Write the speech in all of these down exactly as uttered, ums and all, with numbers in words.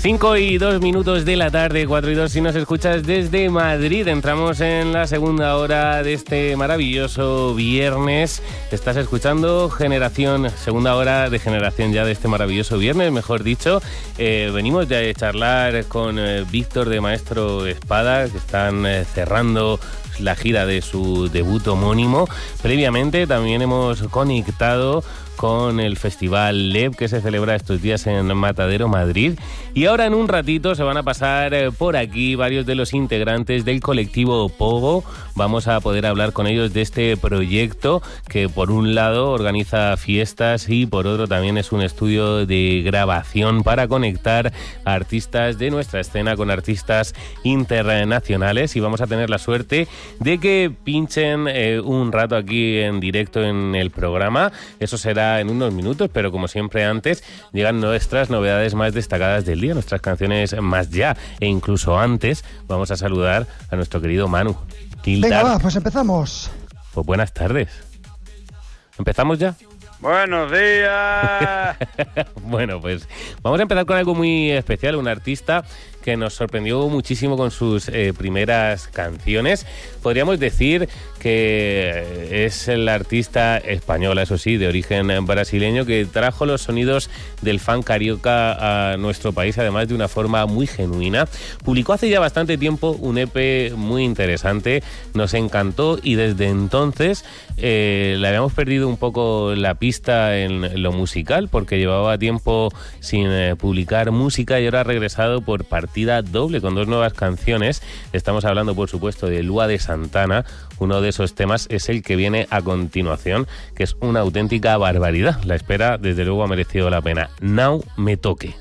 cinco y dos minutos de la tarde, cuatro y dos si nos escuchas desde Madrid. Entramos en la segunda hora de este maravilloso viernes. Estás escuchando Generación, segunda hora de Generación ya de este maravilloso viernes, mejor dicho. Eh, venimos ya de charlar con eh, Víctor de Maestro Espada, que están eh, cerrando la gira de su debut homónimo. Previamente también hemos conectado con el Festival L E P que se celebra estos días en Matadero, Madrid. Y ahora en un ratito se van a pasar por aquí varios de los integrantes del colectivo Pogo. Vamos a poder hablar con ellos de este proyecto que por un lado organiza fiestas y por otro también es un estudio de grabación para conectar a artistas de nuestra escena con artistas internacionales. Y vamos a tener la suerte de que pinchen eh, un rato aquí en directo en el programa. Eso será en unos minutos, pero como siempre antes llegan nuestras novedades más destacadas del día, nuestras canciones más ya, e incluso antes vamos a saludar a nuestro querido Manu. Venga, va, pues empezamos. Pues buenas tardes. ¿Empezamos ya? ¡Buenos días! Bueno, pues vamos a empezar con algo muy especial, un artista que nos sorprendió muchísimo con sus eh, primeras canciones. Podríamos decir que es el artista española, eso sí, de origen brasileño, que trajo los sonidos del funk carioca a nuestro país, además de una forma muy genuina. Publicó hace ya bastante tiempo un E P muy interesante, nos encantó y desde entonces eh, le habíamos perdido un poco la pista en lo musical porque llevaba tiempo sin eh, publicar música y ahora ha regresado por partida doble con dos nuevas canciones. Estamos hablando, por supuesto, de Lua de Santana. Uno de esos temas es el que viene a continuación, que es una auténtica barbaridad. La espera, desde luego, ha merecido la pena. Now Me Toque.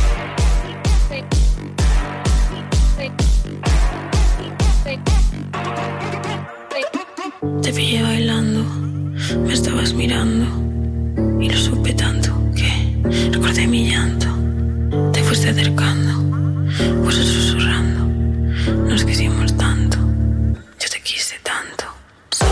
Te pillé bailando, me estabas mirando y lo supe tanto que recordé mi llanto. Te fuiste acercando